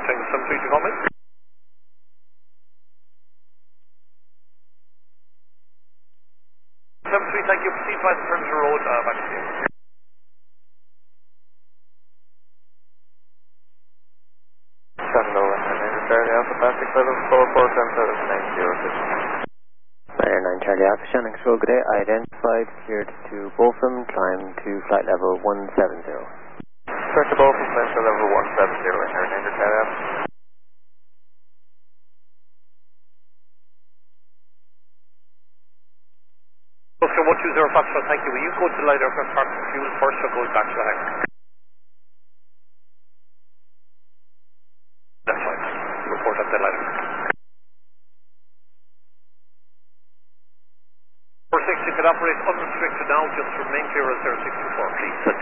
Tango 73, you call me? 73, thank you. Proceed by the perimeter road, back to you. Shannon, Charlie Alpha, Pacific level 447790. 9 Charlie Alpha, Shannon Control, good day. Identified, cleared to Bolfram, climb to flight level 170. Cleared to Bolfram, flight level 170, Charlie Alpha. Oscar 120 Foxtrot, thank you. Will you go to the light aircraft park for fuel first or go back to the hangar? That's fine. Report at the light aircraft. 460 could operate unrestricted now, just remain clear as 0624, please.